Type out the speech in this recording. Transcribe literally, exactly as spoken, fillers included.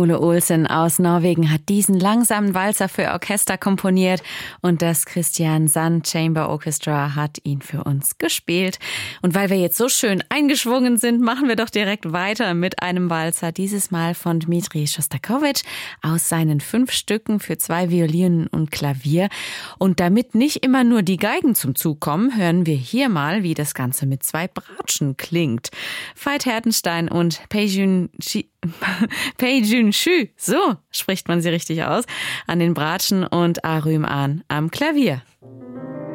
Ole Olsen aus Norwegen hat diesen langsamen Walzer für Orchester komponiert und das Christian Sand Chamber Orchestra hat ihn für uns gespielt. Und weil wir jetzt so schön eingeschwungen sind, machen wir doch direkt weiter mit einem Walzer, dieses Mal von Dmitri Schostakowitsch aus seinen fünf Stücken für zwei Violinen und Klavier. Und damit nicht immer nur die Geigen zum Zug kommen, hören wir hier mal, wie das Ganze mit zwei Bratschen klingt. Veit Hertenstein und Pei-Jun Shu, so spricht man sie richtig aus, an den Bratschen und Arym Ahn am Klavier.